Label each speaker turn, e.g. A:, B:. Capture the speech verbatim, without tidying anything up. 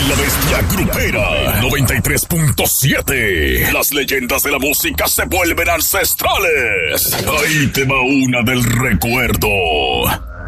A: La Bestia Grupera noventa y tres punto siete. Las leyendas de la música se vuelven ancestrales. Ahí te va una del recuerdo.